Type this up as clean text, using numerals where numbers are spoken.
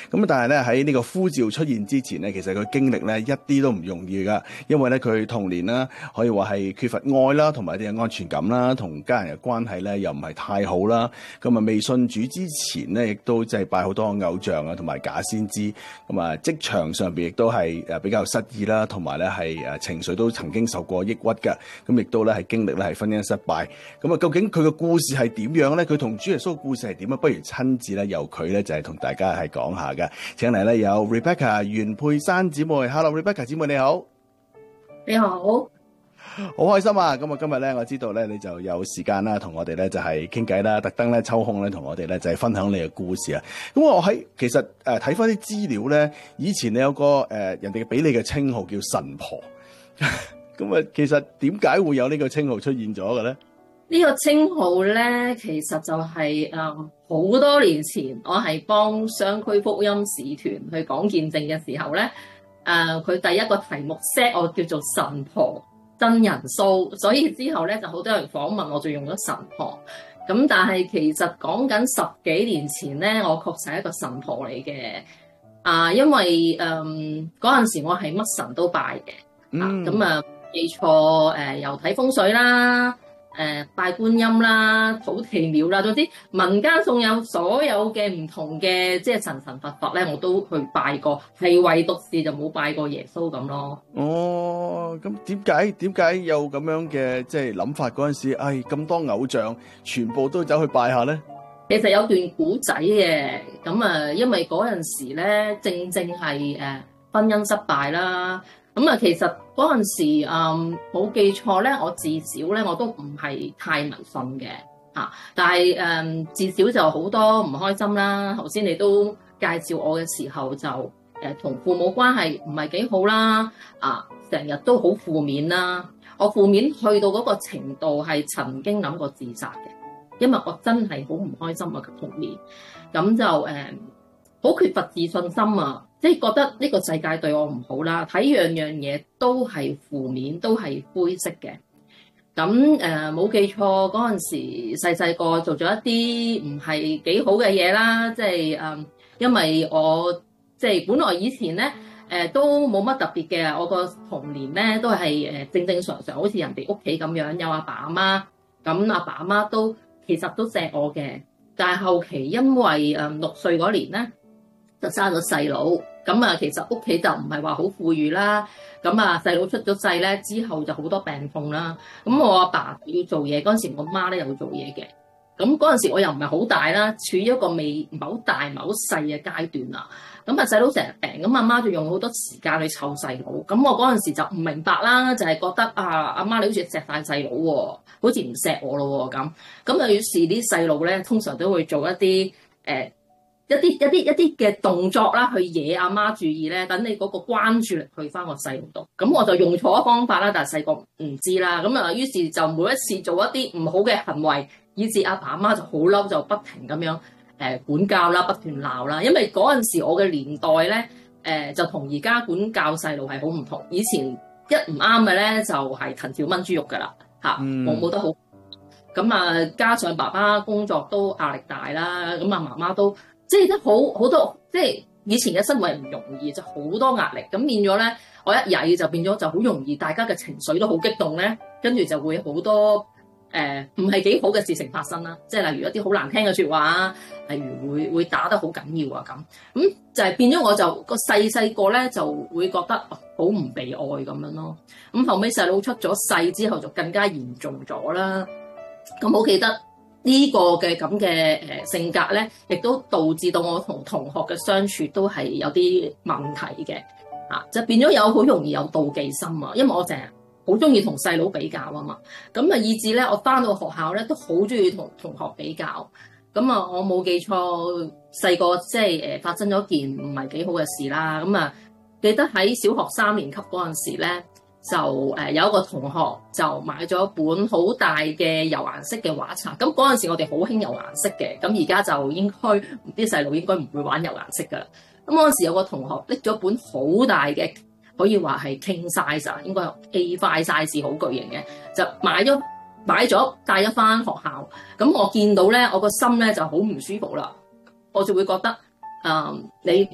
咁但係咧喺呢個呼召出現之前咧，其實佢經歷咧一啲都唔容易噶，因為咧佢童年啦可以話係缺乏愛啦，同埋啲安全感啦，同家人嘅關係咧又唔係太好啦。咁啊未信主之前咧，亦都即係拜好多偶像啊，同埋假先知。咁啊職場上邊亦都係比較失意啦，同埋咧係情緒都曾經受過抑鬱嘅。咁亦都咧係經歷咧係婚姻失敗。咁啊究竟佢嘅故事係點樣咧？佢同主耶穌嘅故事係點啊？不如親自咧由佢咧就係同大家係講下嘅。請嚟咧有 Rebecca 袁佩珊姊妹。 Hello Rebecca 姊妹，你好。 你好， 好開心啊！咁啊今日咧我知道咧你就有時間啦，同我哋咧就係傾偈啦，特登咧抽空咧同我哋咧就係分享你嘅故事啊。咁我其實睇翻啲資料咧，以前你有個人哋俾你嘅稱號叫神婆。咁啊其實點解會有呢個稱號出現咗嘅咧？ 呢個稱號咧，其實就係好多年前，我係幫商區福音使團去講見證嘅時候咧，佢第一個題目 set 我叫做神婆真人 show，所以之後咧就好多人訪問我，就用咗神婆。咁但係其實講緊10幾年前咧，我確實係一個神婆嚟嘅。因為嗰陣時我係乜神都拜嘅，咁啊記錯又睇風水啦。拜觀音啦、土地廟啦，總之民間仲有所有嘅唔同嘅即係神佛咧，我都去拜過，係唯獨是就冇拜過耶穌咁咯。 哦，咁點解有咁樣嘅即係諗法嗰陣時，咁多偶像全部都走去拜下咧？ 其實有段古仔嘅，咁因為嗰陣時咧正係婚姻失敗啦。咁其實嗰陣時冇記錯咧，我至少咧我都唔係太迷信嘅但係至少就好多唔開心啦。頭先你都介紹我嘅時候就同父母關係唔係幾好啦，成日都好負面啦。我負面去到嗰個程度係曾經諗過自殺嘅，因為我真係好唔開心啊童年，咁就好缺乏自信心啊。即係覺得呢個世界對我唔好啦，睇樣樣嘢都係負面，都係灰色嘅。咁冇記錯嗰陣時細個做咗一啲唔係幾好嘅嘢啦，即係因為我即係本來以前咧都冇乜特別嘅，我個童年咧都係正常，好似人哋屋企咁樣，有阿爸阿媽，咁阿爸阿媽都其實都錫我嘅。但係後期因為6歲嗰年咧，就生咗細佬，咁其實屋企就唔係話好富裕啦，咁細佬出咗世咧之後就好多病痛啦，咁我阿爸要做嘢嗰陣時，我媽咧又要做嘢嘅，咁嗰陣時我又唔係好大啦，處於一個未唔係好大唔係好細嘅階段啦，咁細佬成日病，咁阿媽就用好多時間去湊細佬，咁我嗰陣時就唔明白啦，就係覺得阿媽你好似錫晒細佬喎，好似唔錫我咯喎咁於是啲細路咧通常都會做一啲一啲嘅動作啦，去惹阿媽注意咧，等你嗰個關注力去翻個細路度。咁我就用錯方法啦，但係細個唔知啦。咁於是就每一次做一啲唔好嘅行為，以致阿爸阿媽就好嬲，就不停咁樣管教啦，不斷鬧啦。因為嗰陣時我嘅年代咧，就同而家管教細路係好唔同。以前一唔啱嘅咧，就係藤條炆豬肉噶啦嚇，冇得好。咁加上爸爸工作都壓力大啦，咁媽媽都。即係都好多，即係以前嘅生活係唔容易，就好多壓力。咁變咗咧，我一曳就變咗就好容易，大家嘅情緒都好激動咧，跟住就會好多唔係幾好嘅事情發生啦。即係例如一啲好難聽嘅説話，例如會打得好緊要啊咁就係變咗我就個細個咧就會覺得好唔被愛咁樣咯。咁後尾細佬出咗世之後就更加嚴重咗啦。咁好記得。呢個嘅咁嘅性格咧，亦都導致到我同同學嘅相處都係有啲問題嘅，就變咗好容易有妒忌心啊，因為我成日好中意同細佬比較啊嘛，咁以致咧我翻到學校咧都好中意同同學比較，咁我冇記錯細個即係發生咗件唔係幾好嘅事啦，咁記得喺小學3年級嗰陣時咧。就有一個同學就買咗一本好大嘅油顏色嘅畫冊，咁嗰陣時我哋好興油顏色嘅，咁而家就應該啲細路應該唔會玩油顏色噶啦。咁嗰陣時有個同學拎咗本好大嘅，可以話係 king size， 應該係 A5 size 好巨型嘅，就買咗帶咗翻學校。咁我見到咧，我個心咧就好唔舒服啦，我就會覺得你